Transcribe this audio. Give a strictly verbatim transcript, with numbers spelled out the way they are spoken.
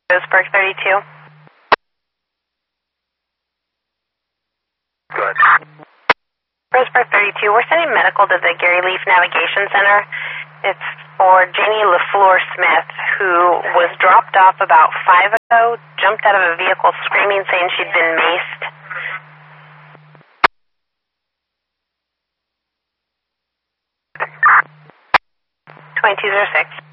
Roseburg thirty-two. Go ahead. Roseburg thirty-two, we're sending medical to the Gary Leaf Navigation Center. It's for Janie LaFleur Smith, who was dropped off about five ago, jumped out of a vehicle screaming, saying she'd been maced. twenty-two oh six.